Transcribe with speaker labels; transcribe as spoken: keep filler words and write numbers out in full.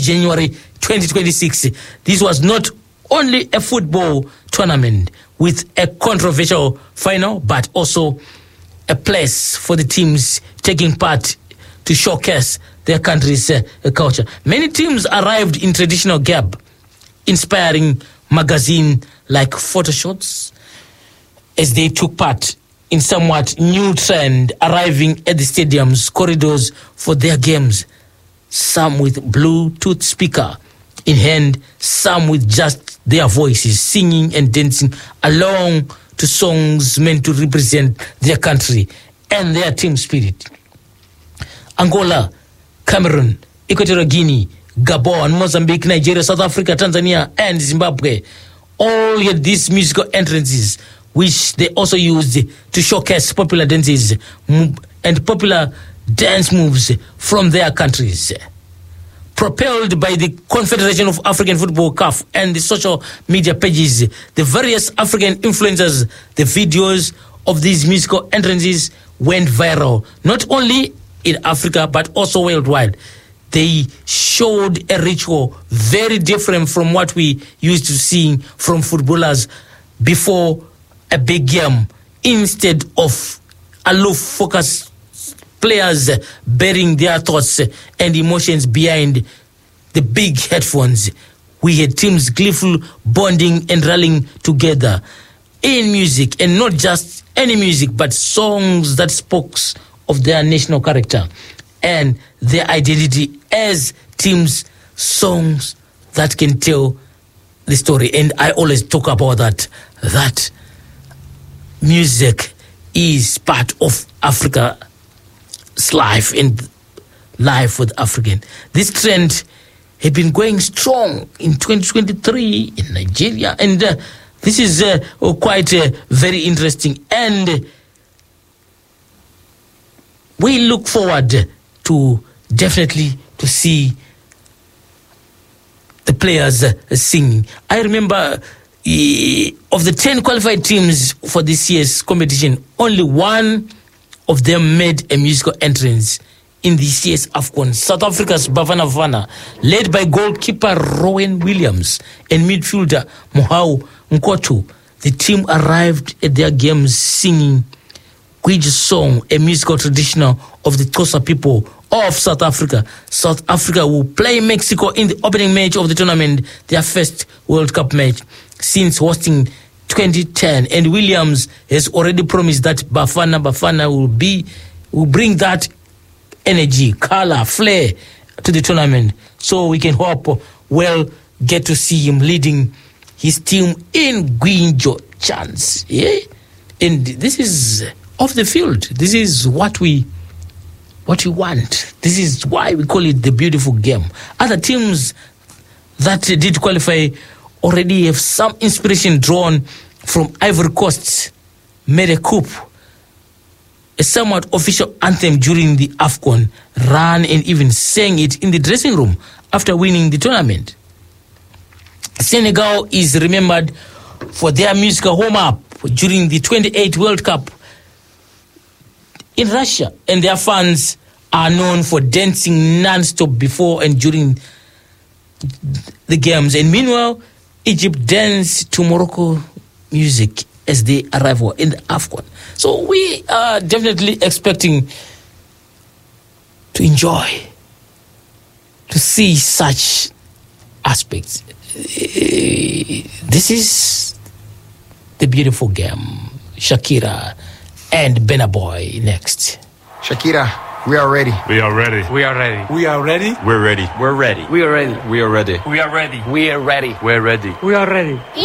Speaker 1: January twenty twenty-six. This was not only a football tournament with a controversial final, but also a place for the teams taking part to showcase their country's uh, culture. Many teams arrived in traditional garb, inspiring magazine like photoshoots as they took part in somewhat new trend, arriving at the stadium's corridors for their games. Some with Bluetooth speaker in hand, some with just their voices, singing and dancing along to songs meant to represent their country and their team spirit. Angola, Cameroon, Equatorial Guinea, Gabon, Mozambique, Nigeria, South Africa, Tanzania, and Zimbabwe all had these musical entrances, which they also used to showcase popular dances and popular dance moves from their countries. Propelled by the Confederation of African Football, C A F, and the social media pages, the various African influencers, the videos of these musical entrances went viral, not only in Africa, but also worldwide. They showed a ritual very different from what we used to see from footballers before a big game. Instead of aloof focus players burying their thoughts and emotions behind the big headphones, we had teams gleeful bonding and rallying together in music, and not just any music, but songs that spoke of their national character and their identity as teams, songs that can tell the story. And I always talk about that, that music is part of Africa's life and life with African. This trend had been going strong in twenty twenty-three in Nigeria, and uh, this is uh, quite uh, very interesting. And we look forward to definitely to see the players uh, singing. I remember uh, of the ten qualified teams for this year's competition, only one of them made a musical entrance in this year's AFCON. South Africa's Bafana Bafana, led by goalkeeper Rowan Williams and midfielder Mohau Nkotu. The team arrived at their games singing Gwiji song, a musical traditional of the Xhosa people of South Africa. South Africa will play Mexico in the opening match of the tournament, their first World Cup match since hosting twenty ten. And Williams has already promised that Bafana Bafana will be will bring that energy, color, flair to the tournament. So we can hope we'll get to see him leading his team in Gwinjo chance. Yeah? And this is off the field. This is what we what we want. This is why we call it the beautiful game. Other teams that did qualify already have some inspiration drawn from Ivory Coast, made a coup, a somewhat official anthem during the AFCON, ran and even sang it in the dressing room after winning the tournament. Senegal is remembered for their musical warm-up during the twenty-eight World Cup in Russia, and their fans are known for dancing non-stop before and during the games. And meanwhile, Egypt danced to Morocco music as they arrive in the AFCON. So we are definitely expecting to enjoy, to see such aspects. This is the beautiful game. Shakira and Burna Boy next.
Speaker 2: Shakira, we are ready.
Speaker 3: We are ready.
Speaker 4: We are ready.
Speaker 3: We are ready.
Speaker 4: We're ready.
Speaker 3: We're ready.
Speaker 4: We are ready.
Speaker 3: We are ready.
Speaker 4: We are ready.
Speaker 5: We are ready.
Speaker 4: We're ready.
Speaker 5: We are ready.
Speaker 6: We